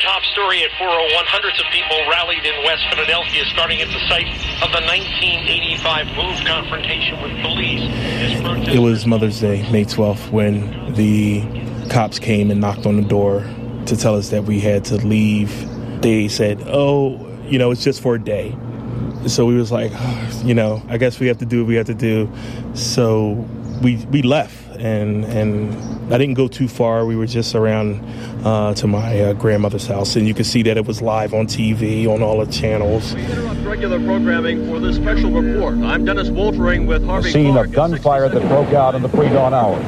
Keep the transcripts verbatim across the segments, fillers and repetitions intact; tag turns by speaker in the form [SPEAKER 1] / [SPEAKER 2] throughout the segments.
[SPEAKER 1] top story at four oh one, hundreds of people rallied in West Philadelphia, starting at the site of the nineteen eighty-five MOVE confrontation with police.
[SPEAKER 2] It was Mother's Day, May twelfth, when the cops came and knocked on the door to tell us that we had to leave. They said, oh, you know, it's just for a day. So we was like, oh, you know, I guess we have to do what we have to do. So we we left. And and I didn't go too far. We were just around uh, to my uh, grandmother's house, and you could see that it was live on T V on all the channels.
[SPEAKER 3] We interrupt regular programming for this special report. I'm Dennis Wolfering with Harvey
[SPEAKER 4] A scene
[SPEAKER 3] Clark
[SPEAKER 4] of gunfire that broke out in the pre-dawn hours.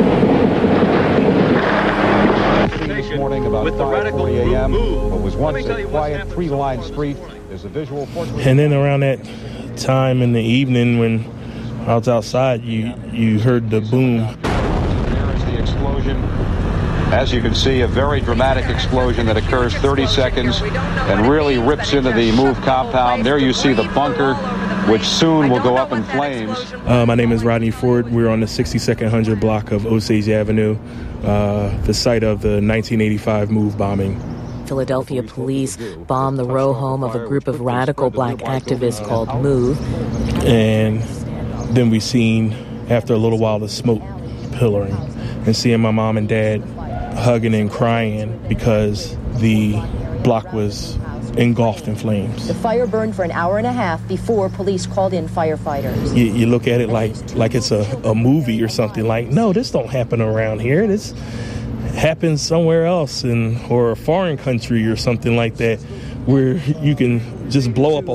[SPEAKER 4] This morning about five forty a.m. What was once a quiet three-line street is a visual portrait.
[SPEAKER 2] And then around that time in the evening when I was outside, you, you heard the boom.
[SPEAKER 4] There is the explosion. As you can see, a very dramatic explosion that occurs thirty seconds and really rips into the MOVE compound. There you see the bunker, which soon will go up in flames.
[SPEAKER 2] Uh, my name is Rodney Ford. We're on the sixty-second hundred block of Osage Avenue, uh, the site of the nineteen eighty-five MOVE bombing.
[SPEAKER 5] Philadelphia police bombed the row home of a group of radical black activists called MOVE.
[SPEAKER 2] And then we seen, after a little while, the smoke pillaring and seeing my mom and dad hugging and crying because the block was engulfed in flames.
[SPEAKER 6] The fire burned for an hour and a half before police called in firefighters.
[SPEAKER 2] You, you look at it like like it's a, a movie or something. Like, no, this don't happen around here. This happens somewhere else in or a foreign country or something like that, where you can just blow up a